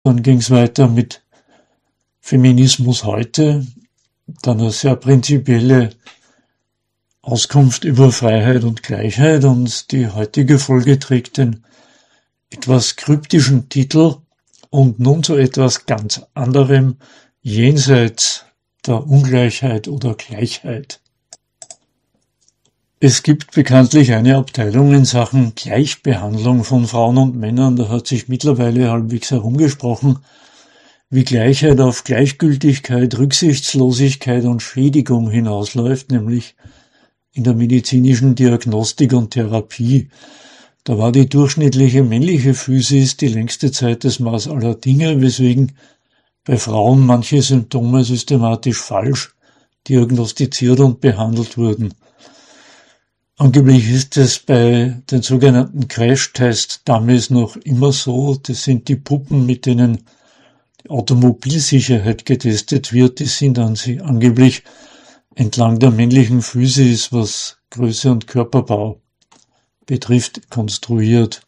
Dann ging es weiter mit Feminismus heute, dann eine sehr prinzipielle Auskunft über Freiheit und Gleichheit, und die heutige Folge trägt den etwas kryptischen Titel und nun zu etwas ganz anderem, jenseits der Ungleichheit oder Gleichheit. Es gibt bekanntlich eine Abteilung in Sachen Gleichbehandlung von Frauen und Männern, da hat sich mittlerweile halbwegs herumgesprochen, wie Gleichheit auf Gleichgültigkeit, Rücksichtslosigkeit und Schädigung hinausläuft, nämlich in der medizinischen Diagnostik und Therapie. Da war die durchschnittliche männliche Physis die längste Zeit das Maß aller Dinge, weswegen bei Frauen manche Symptome systematisch falsch diagnostiziert und behandelt wurden. Angeblich ist es bei den sogenannten Crash-Test-Dummies noch immer so. Das sind die Puppen, mit denen die Automobilsicherheit getestet wird. Die sind angeblich entlang der männlichen Physis, was Größe und Körperbau betrifft, konstruiert.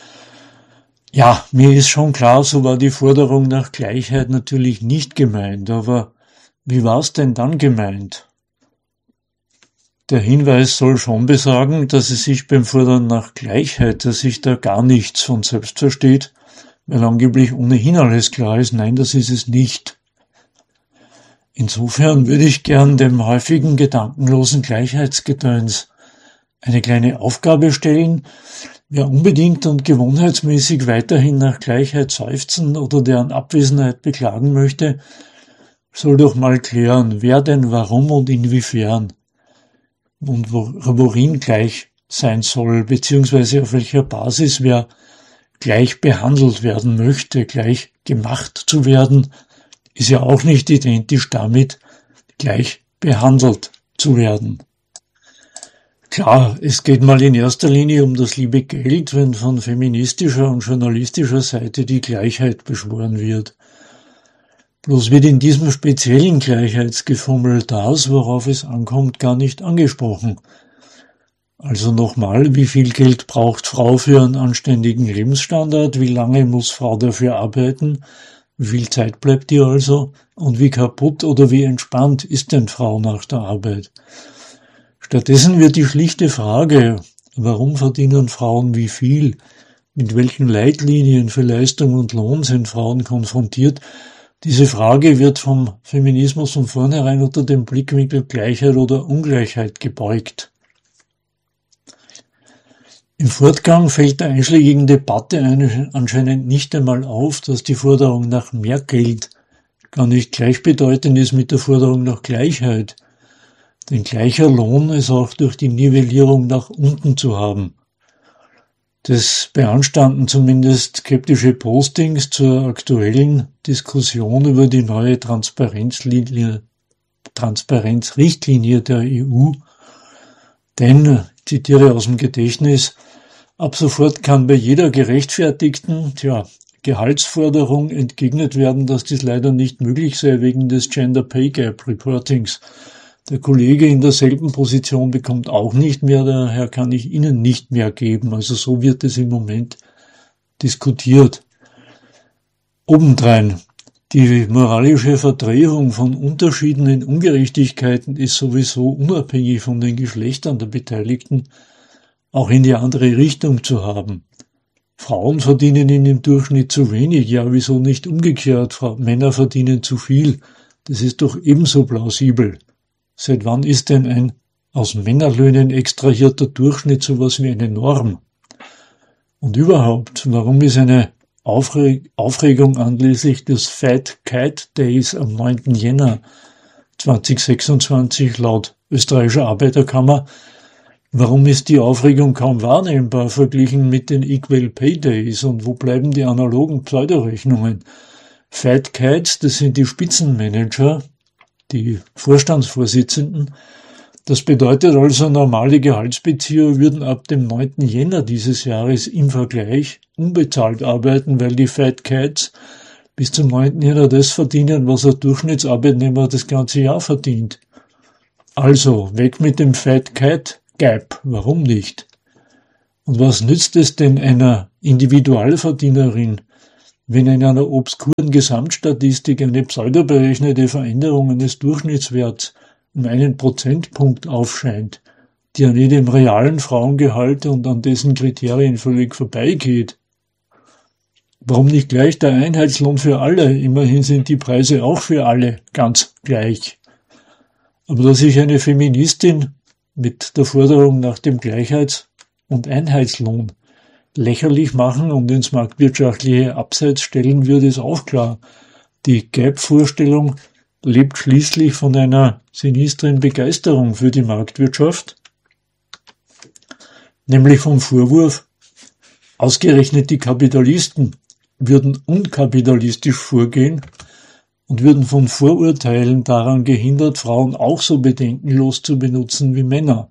Ja, mir ist schon klar, so war die Forderung nach Gleichheit natürlich nicht gemeint. Aber wie war es denn dann gemeint? Der Hinweis soll schon besagen, dass es sich beim Fordern nach Gleichheit, dass sich da gar nichts von selbst versteht, weil angeblich ohnehin alles klar ist. Nein, das ist es nicht. Insofern würde ich gern dem häufigen gedankenlosen Gleichheitsgedöns eine kleine Aufgabe stellen. Wer unbedingt und gewohnheitsmäßig weiterhin nach Gleichheit seufzen oder deren Abwesenheit beklagen möchte, soll doch mal klären, wer denn warum und inwiefern und worin gleich sein soll, beziehungsweise auf welcher Basis wer gleich behandelt werden möchte. Gleich gemacht zu werden, ist ja auch nicht identisch damit, gleich behandelt zu werden. Klar, es geht mal in erster Linie um das liebe Geld, wenn von feministischer und journalistischer Seite die Gleichheit beschworen wird. Bloß wird in diesem speziellen Gleichheitsgefummel das, worauf es ankommt, gar nicht angesprochen. Also nochmal, wie viel Geld braucht Frau für einen anständigen Lebensstandard, wie lange muss Frau dafür arbeiten, wie viel Zeit bleibt ihr also und wie kaputt oder wie entspannt ist denn Frau nach der Arbeit? Stattdessen wird die schlichte Frage, warum verdienen Frauen wie viel, mit welchen Leitlinien für Leistung und Lohn sind Frauen konfrontiert. Diese Frage wird vom Feminismus von vornherein unter dem Blickwinkel Gleichheit oder Ungleichheit gebeugt. Im Fortgang fällt der einschlägigen Debatte anscheinend nicht einmal auf, dass die Forderung nach mehr Geld gar nicht gleichbedeutend ist mit der Forderung nach Gleichheit. Denn gleicher Lohn ist auch durch die Nivellierung nach unten zu haben. Das beanstanden zumindest skeptische Postings zur aktuellen Diskussion über die neue Transparenzrichtlinie der EU. Denn, zitiere aus dem Gedächtnis, ab sofort kann bei jeder gerechtfertigten Gehaltsforderung entgegnet werden, dass dies leider nicht möglich sei wegen des Gender Pay Gap Reportings. Der Kollege in derselben Position bekommt auch nicht mehr, daher kann ich Ihnen nicht mehr geben. Also so wird es im Moment diskutiert. Obendrein, die moralische Verdrehung von Unterschieden in Ungerechtigkeiten ist sowieso unabhängig von den Geschlechtern der Beteiligten auch in die andere Richtung zu haben. Frauen verdienen im Durchschnitt zu wenig, ja wieso nicht umgekehrt, Männer verdienen zu viel. Das ist doch ebenso plausibel. Seit wann ist denn ein aus Männerlöhnen extrahierter Durchschnitt sowas wie eine Norm? Und überhaupt, warum ist eine Aufregung anlässlich des Fat Cat Days am 9. Jänner 2026 laut österreichischer Arbeiterkammer, warum ist die Aufregung kaum wahrnehmbar verglichen mit den Equal Pay Days und wo bleiben die analogen Pseudorechnungen? Fat Cats, das sind die Spitzenmanager, die Vorstandsvorsitzenden. Das bedeutet also, normale Gehaltsbezieher würden ab dem 9. Jänner dieses Jahres im Vergleich unbezahlt arbeiten, weil die Fat Cats bis zum 9. Jänner das verdienen, was ein Durchschnittsarbeitnehmer das ganze Jahr verdient. Also, weg mit dem Fat Cat Gap. Warum nicht? Und was nützt es denn einer Individualverdienerin, Wenn in einer obskuren Gesamtstatistik eine pseudoberechnete Veränderung eines Durchschnittswerts um einen Prozentpunkt aufscheint, die an jedem realen Frauengehalt und an dessen Kriterien völlig vorbeigeht, warum nicht gleich der Einheitslohn für alle? Immerhin sind die Preise auch für alle ganz gleich. Aber dass sich eine Feministin mit der Forderung nach dem Gleichheits- und Einheitslohn lächerlich machen und ins marktwirtschaftliche Abseits stellen würde, ist auch klar. Die Gap-Vorstellung lebt schließlich von einer sinistren Begeisterung für die Marktwirtschaft, nämlich vom Vorwurf, ausgerechnet die Kapitalisten würden unkapitalistisch vorgehen und würden von Vorurteilen daran gehindert, Frauen auch so bedenkenlos zu benutzen wie Männer.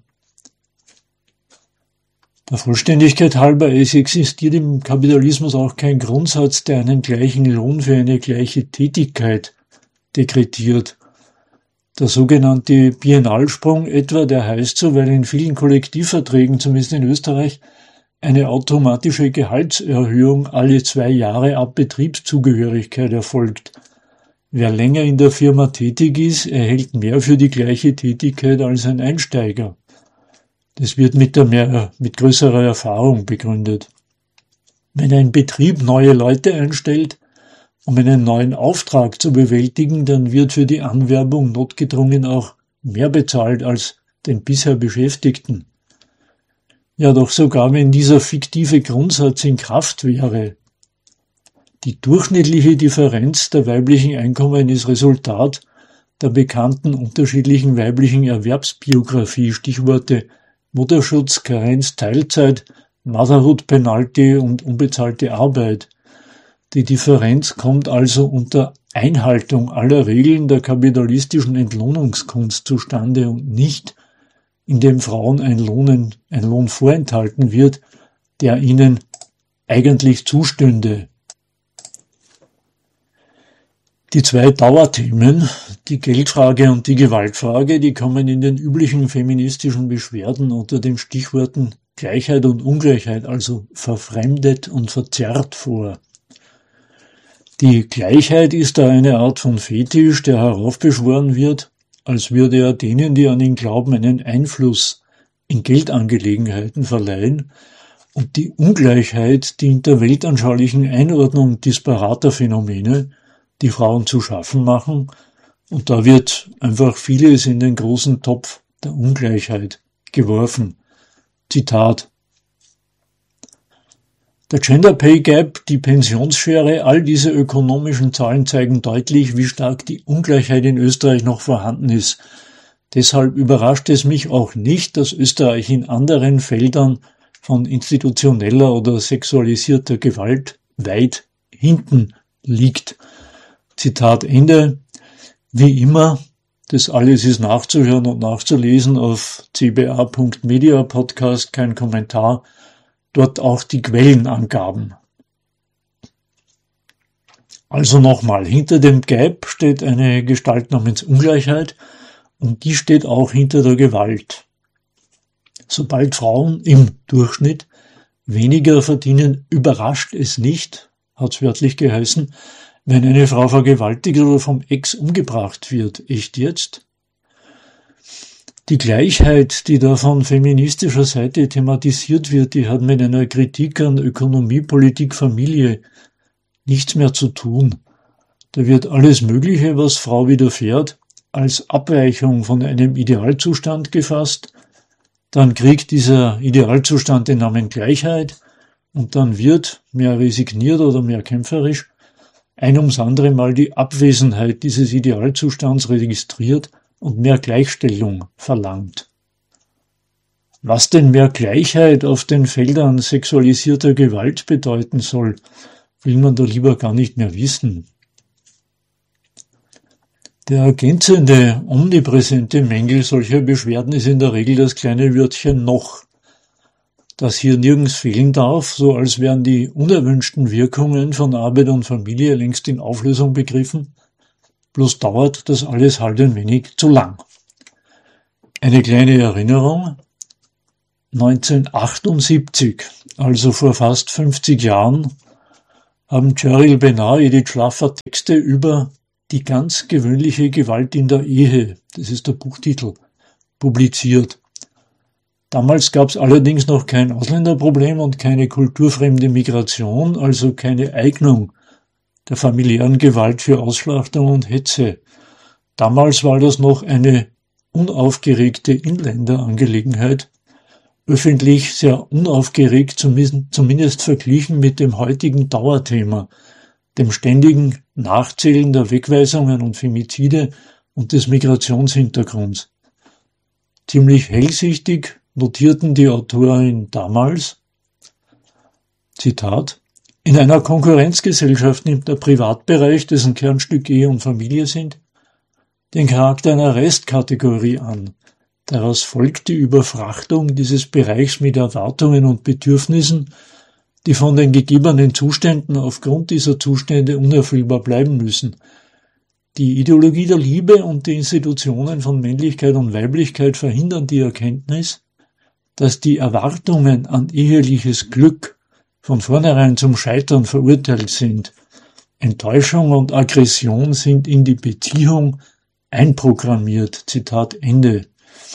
Der Vollständigkeit halber, es existiert im Kapitalismus auch kein Grundsatz, der einen gleichen Lohn für eine gleiche Tätigkeit dekretiert. Der sogenannte Biennalsprung etwa, der heißt so, weil in vielen Kollektivverträgen, zumindest in Österreich, eine automatische Gehaltserhöhung alle 2 Jahre ab Betriebszugehörigkeit erfolgt. Wer länger in der Firma tätig ist, erhält mehr für die gleiche Tätigkeit als ein Einsteiger. Das wird mit größerer Erfahrung begründet. Wenn ein Betrieb neue Leute einstellt, um einen neuen Auftrag zu bewältigen, dann wird für die Anwerbung notgedrungen auch mehr bezahlt als den bisher Beschäftigten. Ja, doch sogar wenn dieser fiktive Grundsatz in Kraft wäre, die durchschnittliche Differenz der weiblichen Einkommen ist Resultat der bekannten unterschiedlichen weiblichen Erwerbsbiografie, Stichworte Mutterschutz, Karenz, Teilzeit, Motherhood Penalty und unbezahlte Arbeit. Die Differenz kommt also unter Einhaltung aller Regeln der kapitalistischen Entlohnungskunst zustande und nicht, indem Frauen ein Lohn vorenthalten wird, der ihnen eigentlich zustünde. Die 2 Dauerthemen, die Geldfrage und die Gewaltfrage, die kommen in den üblichen feministischen Beschwerden unter den Stichworten Gleichheit und Ungleichheit, also verfremdet und verzerrt vor. Die Gleichheit ist da eine Art von Fetisch, der heraufbeschworen wird, als würde er denen, die an ihn glauben, einen Einfluss in Geldangelegenheiten verleihen, und die Ungleichheit dient der weltanschaulichen Einordnung disparater Phänomene, die Frauen zu schaffen machen, und da wird einfach vieles in den großen Topf der Ungleichheit geworfen. Zitat: Der Gender Pay Gap, die Pensionsschere, all diese ökonomischen Zahlen zeigen deutlich, wie stark die Ungleichheit in Österreich noch vorhanden ist. Deshalb überrascht es mich auch nicht, dass Österreich in anderen Feldern von institutioneller oder sexualisierter Gewalt weit hinten liegt. Zitat Ende. Wie immer, das alles ist nachzuhören und nachzulesen auf cba.media Podcast, kein Kommentar, dort auch die Quellenangaben. Also nochmal, hinter dem Gap steht eine Gestalt namens Ungleichheit und die steht auch hinter der Gewalt. Sobald Frauen im Durchschnitt weniger verdienen, überrascht es nicht, hat's wörtlich geheißen, wenn eine Frau vergewaltigt oder vom Ex umgebracht wird. Echt jetzt? Die Gleichheit, die da von feministischer Seite thematisiert wird, die hat mit einer Kritik an Ökonomie, Politik, Familie nichts mehr zu tun. Da wird alles Mögliche, was Frau widerfährt, als Abweichung von einem Idealzustand gefasst. Dann kriegt dieser Idealzustand den Namen Gleichheit und dann wird, mehr resigniert oder mehr kämpferisch, ein ums andere Mal die Abwesenheit dieses Idealzustands registriert und mehr Gleichstellung verlangt. Was denn mehr Gleichheit auf den Feldern sexualisierter Gewalt bedeuten soll, will man da lieber gar nicht mehr wissen. Der ergänzende, omnipräsente Mängel solcher Beschwerden ist in der Regel das kleine Wörtchen noch, das hier nirgends fehlen darf, so als wären die unerwünschten Wirkungen von Arbeit und Familie längst in Auflösung begriffen, bloß dauert das alles halt ein wenig zu lang. Eine kleine Erinnerung: 1978, also vor fast 50 Jahren, haben Cheryl Benard, Edith Schlaffer Texte über die ganz gewöhnliche Gewalt in der Ehe, das ist der Buchtitel, publiziert. Damals gab es allerdings noch kein Ausländerproblem und keine kulturfremde Migration, also keine Eignung der familiären Gewalt für Ausschlachtung und Hetze. Damals war das noch eine unaufgeregte Inländerangelegenheit, öffentlich sehr unaufgeregt, zumindest verglichen mit dem heutigen Dauerthema, dem ständigen Nachzählen der Wegweisungen und Femizide und des Migrationshintergrunds. Ziemlich hellsichtig notierten die Autorin damals, Zitat, in einer Konkurrenzgesellschaft nimmt der Privatbereich, dessen Kernstück Ehe und Familie sind, den Charakter einer Restkategorie an. Daraus folgt die Überfrachtung dieses Bereichs mit Erwartungen und Bedürfnissen, die von den gegebenen Zuständen aufgrund dieser Zustände unerfüllbar bleiben müssen. Die Ideologie der Liebe und die Institutionen von Männlichkeit und Weiblichkeit verhindern die Erkenntnis, dass die Erwartungen an eheliches Glück von vornherein zum Scheitern verurteilt sind. Enttäuschung und Aggression sind in die Beziehung einprogrammiert. Zitat Ende.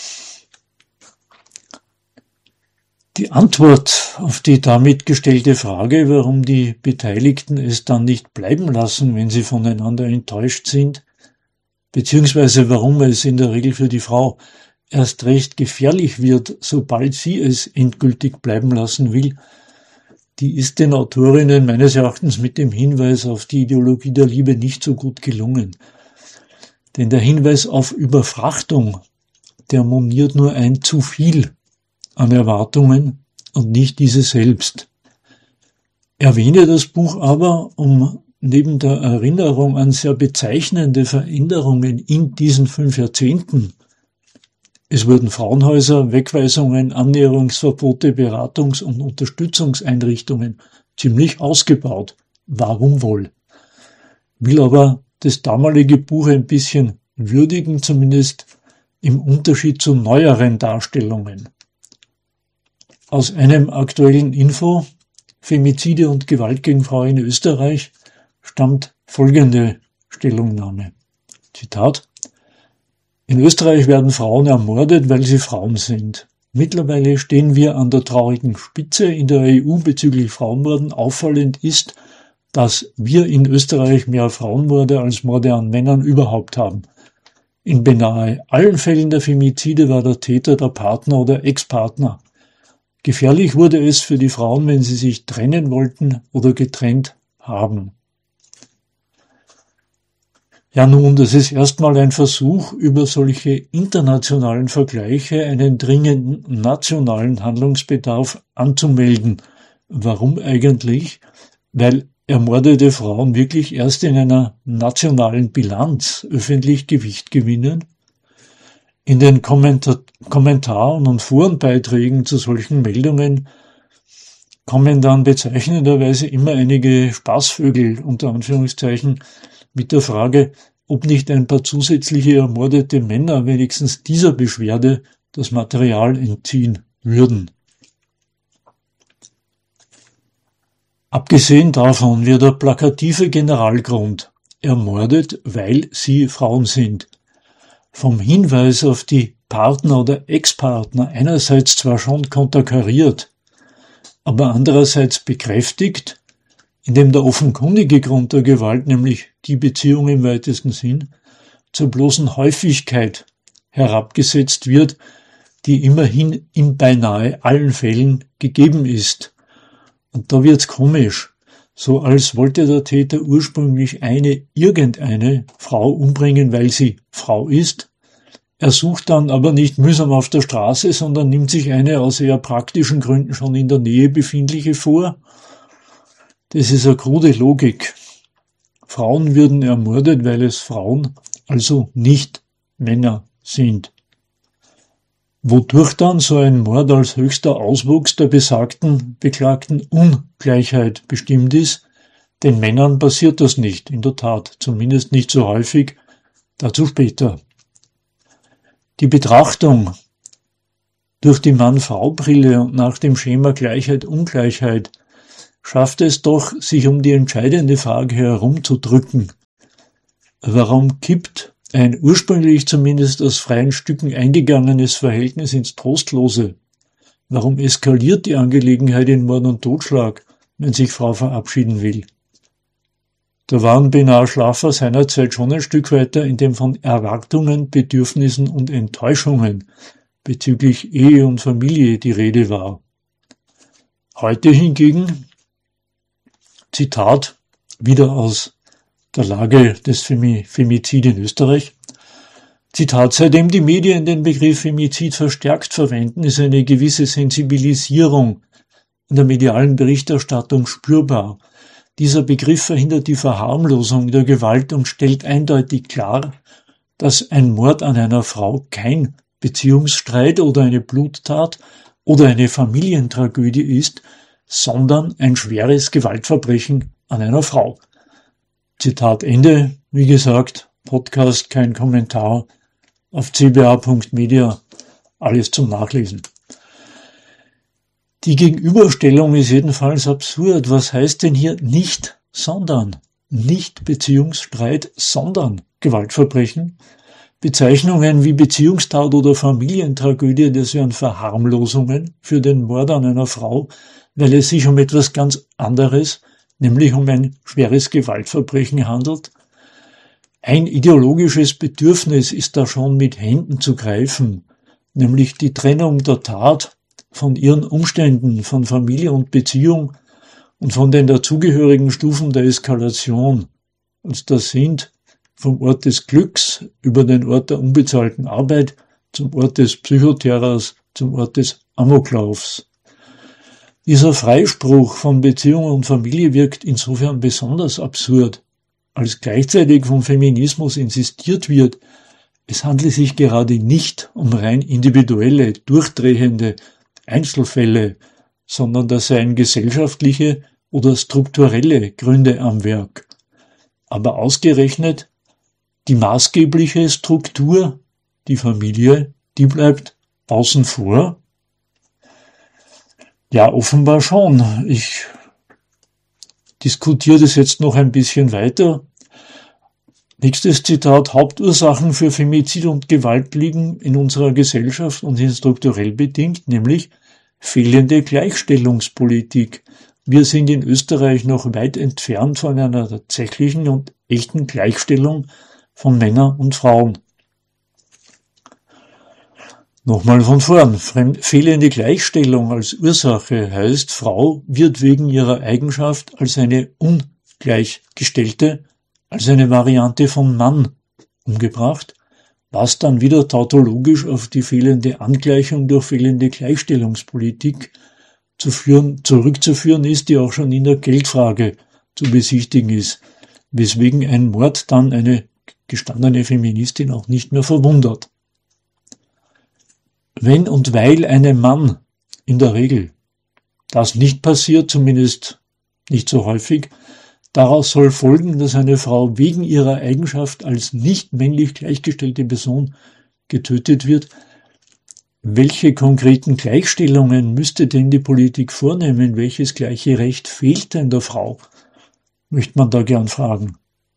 Die Antwort auf die damit gestellte Frage, warum die Beteiligten es dann nicht bleiben lassen, wenn sie voneinander enttäuscht sind, beziehungsweise warum es in der Regel für die Frau erst recht gefährlich wird, sobald sie es endgültig bleiben lassen will, die ist den Autorinnen meines Erachtens mit dem Hinweis auf die Ideologie der Liebe nicht so gut gelungen. Denn der Hinweis auf Überfrachtung, der moniert nur ein zu viel an Erwartungen und nicht diese selbst. Erwähne das Buch aber, um neben der Erinnerung an sehr bezeichnende Veränderungen in diesen 5 Jahrzehnten, es wurden Frauenhäuser, Wegweisungen, Annäherungsverbote, Beratungs- und Unterstützungseinrichtungen ziemlich ausgebaut. Warum wohl? Will aber das damalige Buch ein bisschen würdigen, zumindest im Unterschied zu neueren Darstellungen. Aus einem aktuellen Info, Femizide und Gewalt gegen Frauen in Österreich, stammt folgende Stellungnahme. Zitat: In Österreich werden Frauen ermordet, weil sie Frauen sind. Mittlerweile stehen wir an der traurigen Spitze in der EU bezüglich Frauenmorden. Auffallend ist, dass wir in Österreich mehr Frauenmorde als Morde an Männern überhaupt haben. In beinahe allen Fällen der Femizide war der Täter der Partner oder Ex-Partner. Gefährlich wurde es für die Frauen, wenn sie sich trennen wollten oder getrennt haben. Ja nun, das ist erstmal ein Versuch, über solche internationalen Vergleiche einen dringenden nationalen Handlungsbedarf anzumelden. Warum eigentlich? Weil ermordete Frauen wirklich erst in einer nationalen Bilanz öffentlich Gewicht gewinnen. In den Kommentaren und Forenbeiträgen zu solchen Meldungen kommen dann bezeichnenderweise immer einige Spaßvögel, unter Anführungszeichen, mit der Frage, ob nicht ein paar zusätzliche ermordete Männer wenigstens dieser Beschwerde das Material entziehen würden. Abgesehen davon wird der plakative Generalgrund ermordet, weil sie Frauen sind. Vom Hinweis auf die Partner oder Ex-Partner einerseits zwar schon konterkariert, aber andererseits bekräftigt, indem der offenkundige Grund der Gewalt, nämlich die Beziehung im weitesten Sinn, zur bloßen Häufigkeit herabgesetzt wird, die immerhin in beinahe allen Fällen gegeben ist. Und da wird's komisch, so als wollte der Täter ursprünglich irgendeine Frau umbringen, weil sie Frau ist. Er sucht dann aber nicht mühsam auf der Straße, sondern nimmt sich eine aus eher praktischen Gründen schon in der Nähe befindliche vor. Das ist eine krude Logik. Frauen würden ermordet, weil es Frauen, also nicht Männer sind. Wodurch dann so ein Mord als höchster Auswuchs der besagten beklagten Ungleichheit bestimmt ist, den Männern passiert das nicht, in der Tat, zumindest nicht so häufig, dazu später. Die Betrachtung durch die Mann-Frau-Brille und nach dem Schema Gleichheit-Ungleichheit schafft es doch, sich um die entscheidende Frage herumzudrücken. Warum kippt ein ursprünglich zumindest aus freien Stücken eingegangenes Verhältnis ins Trostlose? Warum eskaliert die Angelegenheit in Mord und Totschlag, wenn sich Frau verabschieden will? Da waren Benar Schlaffer seinerzeit schon ein Stück weiter, in dem von Erwartungen, Bedürfnissen und Enttäuschungen bezüglich Ehe und Familie die Rede war. Heute hingegen, Zitat, wieder aus der Lage des Femizid in Österreich, Zitat, seitdem die Medien den Begriff Femizid verstärkt verwenden, ist eine gewisse Sensibilisierung in der medialen Berichterstattung spürbar. Dieser Begriff verhindert die Verharmlosung der Gewalt und stellt eindeutig klar, dass ein Mord an einer Frau kein Beziehungsstreit oder eine Bluttat oder eine Familientragödie ist, sondern ein schweres Gewaltverbrechen an einer Frau. Zitat Ende, wie gesagt, Podcast, kein Kommentar, auf cba.media, alles zum Nachlesen. Die Gegenüberstellung ist jedenfalls absurd. Was heißt denn hier nicht, sondern? Nicht Beziehungsstreit, sondern Gewaltverbrechen? Bezeichnungen wie Beziehungstat oder Familientragödie, das wären Verharmlosungen für den Mord an einer Frau, weil es sich um etwas ganz anderes, nämlich um ein schweres Gewaltverbrechen handelt. Ein ideologisches Bedürfnis ist da schon mit Händen zu greifen, nämlich die Trennung der Tat von ihren Umständen, von Familie und Beziehung und von den dazugehörigen Stufen der Eskalation. Und das sind vom Ort des Glücks über den Ort der unbezahlten Arbeit zum Ort des Psychoterrors, zum Ort des Amoklaufs. Dieser Freispruch von Beziehung und Familie wirkt insofern besonders absurd, als gleichzeitig vom Feminismus insistiert wird, es handle sich gerade nicht um rein individuelle, durchdrehende Einzelfälle, sondern da seien gesellschaftliche oder strukturelle Gründe am Werk. Aber ausgerechnet die maßgebliche Struktur, die Familie, die bleibt außen vor. Ja, offenbar schon. Ich diskutiere das jetzt noch ein bisschen weiter. Nächstes Zitat, Hauptursachen für Femizid und Gewalt liegen in unserer Gesellschaft und sind strukturell bedingt, nämlich fehlende Gleichstellungspolitik. Wir sind in Österreich noch weit entfernt von einer tatsächlichen und echten Gleichstellung von Männern und Frauen. Nochmal von vorn. Fehlende Gleichstellung als Ursache heißt, Frau wird wegen ihrer Eigenschaft als eine ungleichgestellte, als eine Variante von Mann umgebracht, was dann wieder tautologisch auf die fehlende Angleichung durch fehlende Gleichstellungspolitik zurückzuführen ist, die auch schon in der Geldfrage zu besichtigen ist, weswegen ein Mord dann eine gestandene Feministin auch nicht mehr verwundert. Wenn und weil einem Mann in der Regel das nicht passiert, zumindest nicht so häufig, daraus soll folgen, dass eine Frau wegen ihrer Eigenschaft als nicht männlich gleichgestellte Person getötet wird. Welche konkreten Gleichstellungen müsste denn die Politik vornehmen? Welches gleiche Recht fehlt denn der Frau? Möchte man da gern fragen.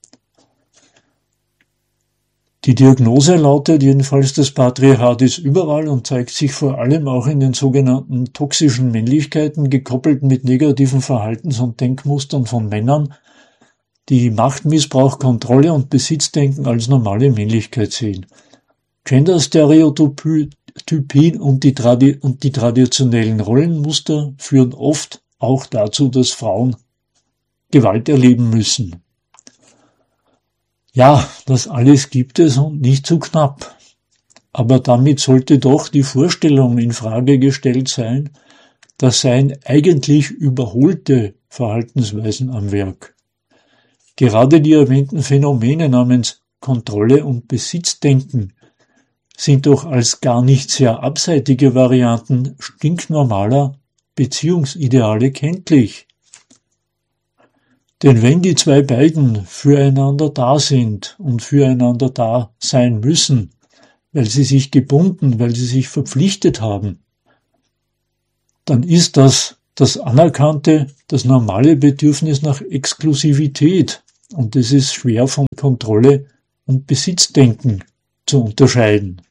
Die Diagnose lautet jedenfalls, das Patriarchat ist überall und zeigt sich vor allem auch in den sogenannten toxischen Männlichkeiten, gekoppelt mit negativen Verhaltens- und Denkmustern von Männern, die Machtmissbrauch, Kontrolle und Besitzdenken als normale Männlichkeit sehen. Genderstereotypien und die traditionellen Rollenmuster führen oft auch dazu, dass Frauen Gewalt erleben müssen. Ja, das alles gibt es und nicht zu knapp. Aber damit sollte doch die Vorstellung in Frage gestellt sein, das seien eigentlich überholte Verhaltensweisen am Werk. Gerade die erwähnten Phänomene namens Kontrolle und Besitzdenken sind doch als gar nicht sehr abseitige Varianten stinknormaler Beziehungsideale kenntlich. Denn wenn die zwei beiden füreinander da sind und füreinander da sein müssen, weil sie sich gebunden, weil sie sich verpflichtet haben, dann ist das das anerkannte, das normale Bedürfnis nach Exklusivität. Und das ist schwer von Kontrolle und Besitzdenken zu unterscheiden.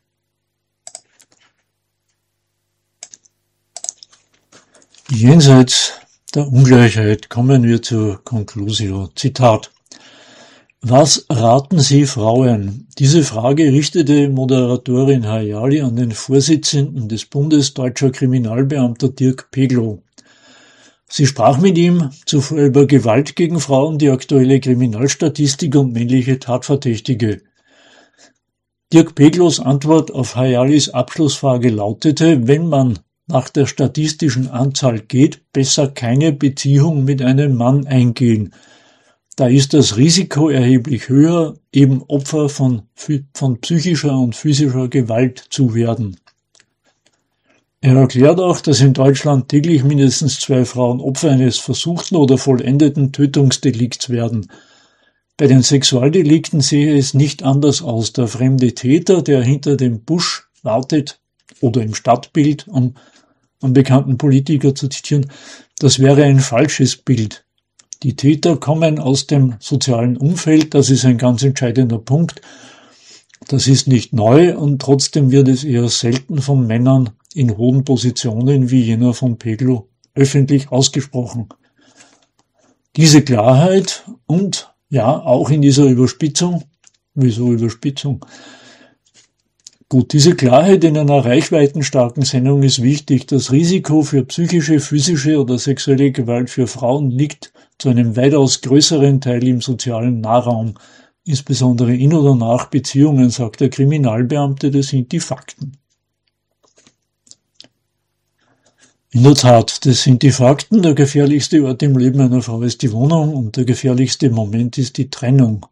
Jenseits der Ungleichheit kommen wir zur Conclusio. Zitat. Was raten Sie Frauen? Diese Frage richtete Moderatorin Hayali an den Vorsitzenden des Bundes deutscher Kriminalbeamter Dirk Peglow. Sie sprach mit ihm zuvor über Gewalt gegen Frauen, die aktuelle Kriminalstatistik und männliche Tatverdächtige. Dirk Peglows Antwort auf Hayalis Abschlussfrage lautete, wenn man nach der statistischen Anzahl geht, besser keine Beziehung mit einem Mann eingehen. Da ist das Risiko erheblich höher, eben Opfer von psychischer und physischer Gewalt zu werden. Er erklärt auch, dass in Deutschland täglich mindestens 2 Frauen Opfer eines versuchten oder vollendeten Tötungsdelikts werden. Bei den Sexualdelikten sehe es nicht anders aus. Der fremde Täter, der hinter dem Busch wartet oder im Stadtbild, um einen bekannten Politiker zu zitieren, das wäre ein falsches Bild. Die Täter kommen aus dem sozialen Umfeld, das ist ein ganz entscheidender Punkt. Das ist nicht neu und trotzdem wird es eher selten von Männern in hohen Positionen wie jener von Peglow öffentlich ausgesprochen. Diese Klarheit und ja, auch in dieser Überspitzung, wieso Überspitzung? Gut, diese Klarheit in einer reichweitenstarken Sendung ist wichtig. Das Risiko für psychische, physische oder sexuelle Gewalt für Frauen liegt zu einem weitaus größeren Teil im sozialen Nahraum, insbesondere in oder nach Beziehungen, sagt der Kriminalbeamte, das sind die Fakten. In der Tat, das sind die Fakten. Der gefährlichste Ort im Leben einer Frau ist die Wohnung und der gefährlichste Moment ist die Trennung.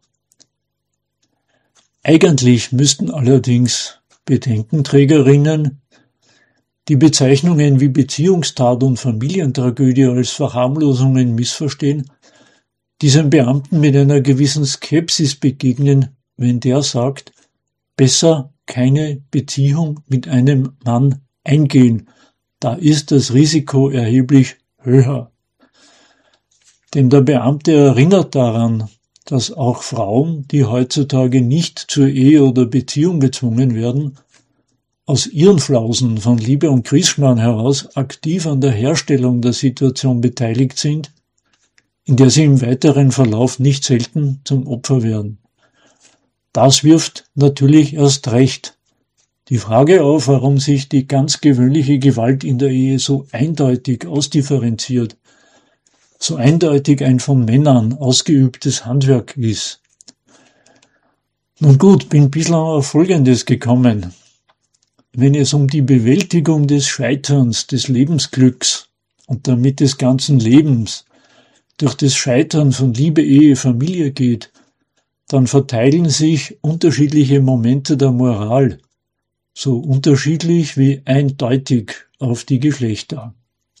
Eigentlich müssten allerdings Bedenkenträgerinnen die Bezeichnungen wie Beziehungstat und Familientragödie als Verharmlosungen missverstehen, diesem Beamten mit einer gewissen Skepsis begegnen, wenn der sagt, besser keine Beziehung mit einem Mann eingehen, da ist das Risiko erheblich höher. Denn der Beamte erinnert daran, dass auch Frauen, die heutzutage nicht zur Ehe oder Beziehung gezwungen werden, aus ihren Flausen von Liebe und Griesschmarrn heraus aktiv an der Herstellung der Situation beteiligt sind, in der sie im weiteren Verlauf nicht selten zum Opfer werden. Das wirft natürlich erst recht die Frage auf, warum sich die ganz gewöhnliche Gewalt in der Ehe so eindeutig ausdifferenziert, so eindeutig ein von Männern ausgeübtes Handwerk ist. Nun gut, bin bislang auf Folgendes gekommen. Wenn es um die Bewältigung des Scheiterns, des Lebensglücks und damit des ganzen Lebens durch das Scheitern von Liebe, Ehe, Familie geht, dann verteilen sich unterschiedliche Momente der Moral, so unterschiedlich wie eindeutig auf die Geschlechter.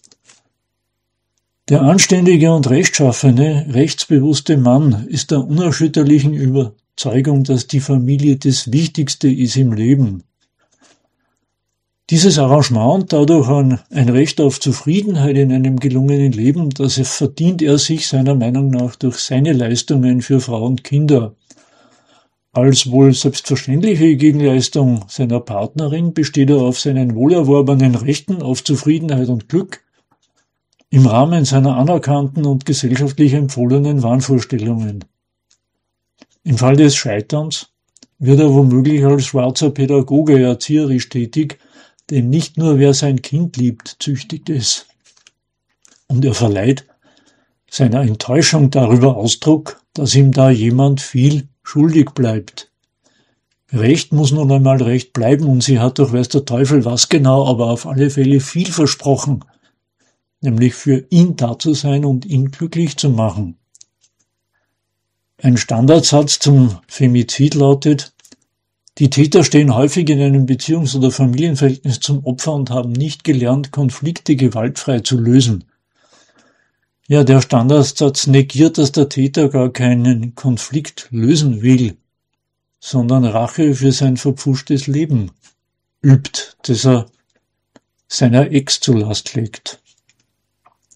Der anständige und rechtschaffene, rechtsbewusste Mann ist der unerschütterlichen Überzeugung, dass die Familie das Wichtigste ist im Leben. Dieses Arrangement und dadurch ein Recht auf Zufriedenheit in einem gelungenen Leben, das verdient er sich seiner Meinung nach durch seine Leistungen für Frau und Kinder. Als wohl selbstverständliche Gegenleistung seiner Partnerin besteht er auf seinen wohlerworbenen Rechten auf Zufriedenheit und Glück im Rahmen seiner anerkannten und gesellschaftlich empfohlenen Wahnvorstellungen. Im Fall des Scheiterns wird er womöglich als schwarzer Pädagoge erzieherisch tätig, denn nicht nur wer sein Kind liebt, züchtigt es. Und er verleiht seiner Enttäuschung darüber Ausdruck, dass ihm da jemand viel schuldig bleibt. Recht muss nun einmal Recht bleiben und sie hat doch weiß der Teufel was genau, aber auf alle Fälle viel versprochen, nämlich für ihn da zu sein und ihn glücklich zu machen. Ein Standardsatz zum Femizid lautet, die Täter stehen häufig in einem Beziehungs- oder Familienverhältnis zum Opfer und haben nicht gelernt, Konflikte gewaltfrei zu lösen. Ja, der Standardsatz negiert, dass der Täter gar keinen Konflikt lösen will, sondern Rache für sein verpfuschtes Leben übt, das er seiner Ex zur Last legt.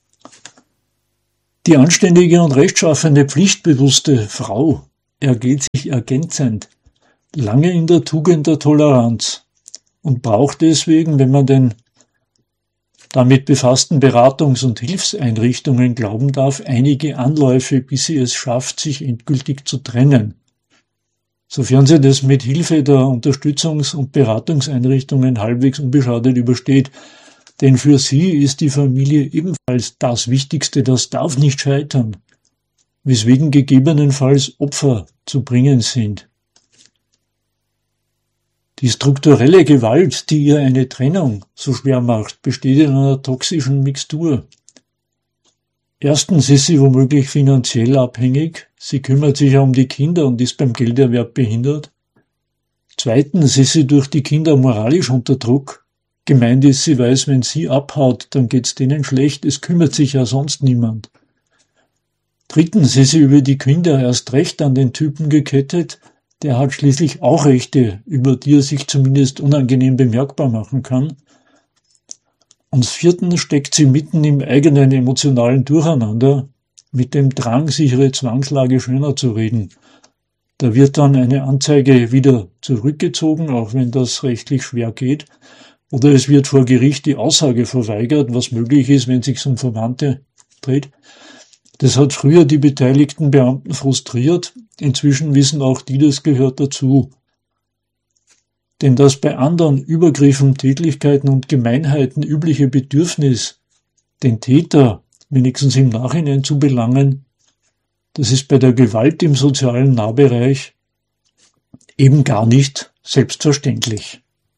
Die anständige und rechtschaffene, pflichtbewusste Frau ergeht sich ergänzend lange in der Tugend der Toleranz und braucht deswegen, wenn man den damit befassten Beratungs- und Hilfseinrichtungen glauben darf, einige Anläufe, bis sie es schafft, sich endgültig zu trennen. Sofern sie das mit Hilfe der Unterstützungs- und Beratungseinrichtungen halbwegs unbeschadet übersteht. Denn für sie ist die Familie ebenfalls das Wichtigste, das darf nicht scheitern, weswegen gegebenenfalls Opfer zu bringen sind. Die strukturelle Gewalt, die ihr eine Trennung so schwer macht, besteht in einer toxischen Mixtur. Erstens ist sie womöglich finanziell abhängig, sie kümmert sich ja um die Kinder und ist beim Gelderwerb behindert. Zweitens ist sie durch die Kinder moralisch unter Druck. Gemeint ist, sie weiß, wenn sie abhaut, dann geht's denen schlecht, es kümmert sich ja sonst niemand. Drittens ist sie über die Kinder erst recht an den Typen gekettet, der hat schließlich auch Rechte, über die er sich zumindest unangenehm bemerkbar machen kann. Und viertens steckt sie mitten im eigenen emotionalen Durcheinander, mit dem Drang, sich ihre Zwangslage schöner zu reden. Da wird dann eine Anzeige wieder zurückgezogen, auch wenn das rechtlich schwer geht, oder es wird vor Gericht die Aussage verweigert, was möglich ist, wenn es sich um Verwandte dreht. Das hat früher die beteiligten Beamten frustriert, inzwischen wissen auch die, das gehört dazu. Denn das bei anderen Übergriffen, Tätlichkeiten und Gemeinheiten übliche Bedürfnis, den Täter wenigstens im Nachhinein zu belangen, das ist bei der Gewalt im sozialen Nahbereich eben gar nicht selbstverständlich.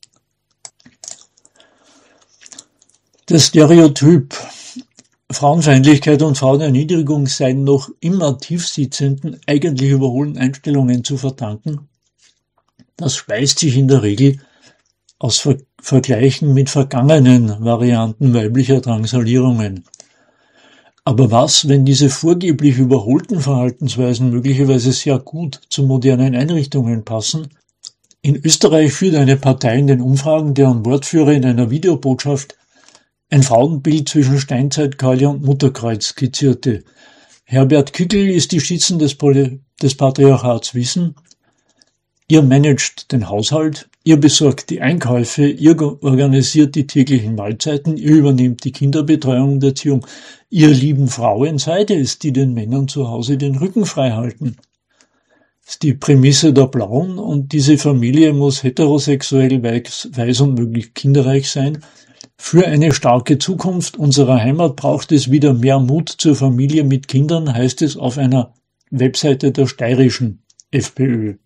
Das Stereotyp Frauenfeindlichkeit und Frauenerniedrigung seien noch immer tiefsitzenden, eigentlich überholten Einstellungen zu verdanken. Das speist sich in der Regel aus Vergleichen mit vergangenen Varianten weiblicher Drangsalierungen. Aber was, wenn diese vorgeblich überholten Verhaltensweisen möglicherweise sehr gut zu modernen Einrichtungen passen? In Österreich führt eine Partei in den Umfragen, deren Wortführer in einer Videobotschaft ein Frauenbild zwischen Steinzeitkeule und Mutterkreuz skizzierte. Herbert Kickl ist die Stützen des Patriarchats Wissen. Ihr managt den Haushalt, ihr besorgt die Einkäufe, ihr organisiert die täglichen Mahlzeiten, ihr übernimmt die Kinderbetreuung und Erziehung. Ihr lieben Frauen seid es, die den Männern zu Hause den Rücken frei halten. Das ist die Prämisse der Blauen und diese Familie muss heterosexuell, weiß und möglichst kinderreich sein. Für eine starke Zukunft unserer Heimat braucht es wieder mehr Mut zur Familie mit Kindern, heißt es auf einer Webseite der steirischen FPÖ.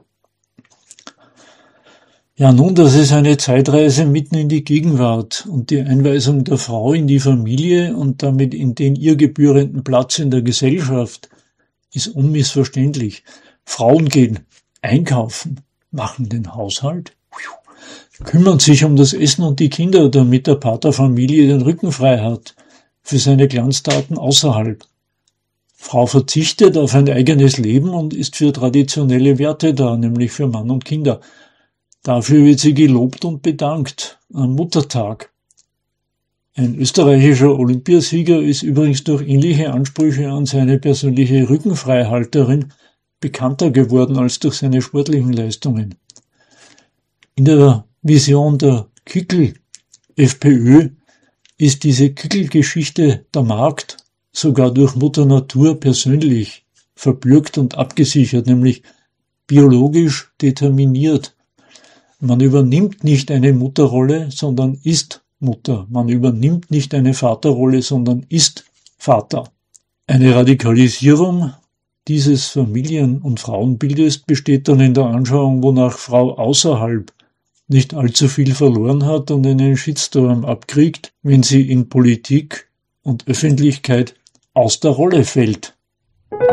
Ja, nun, das ist eine Zeitreise mitten in die Gegenwart und die Einweisung der Frau in die Familie und damit in den ihr gebührenden Platz in der Gesellschaft ist unmissverständlich. Frauen gehen einkaufen, machen den Haushalt, kümmern sich um das Essen und die Kinder, damit der Pater Familie den Rücken frei hat für seine Glanztaten außerhalb. Frau verzichtet auf ein eigenes Leben und ist für traditionelle Werte da, nämlich für Mann und Kinder. Dafür wird sie gelobt und bedankt am Muttertag. Ein österreichischer Olympiasieger ist übrigens durch ähnliche Ansprüche an seine persönliche Rückenfreihalterin bekannter geworden als durch seine sportlichen Leistungen. In der Vision der Kickl-FPÖ ist diese Kickl-Geschichte der Magd sogar durch Mutter Natur persönlich verbürgt und abgesichert, nämlich biologisch determiniert. Man übernimmt nicht eine Mutterrolle, sondern ist Mutter. Man übernimmt nicht eine Vaterrolle, sondern ist Vater. Eine Radikalisierung dieses Familien- und Frauenbildes besteht dann in der Anschauung, wonach Frau außerhalb nicht allzu viel verloren hat und einen Shitstorm abkriegt, wenn sie in Politik und Öffentlichkeit aus der Rolle fällt.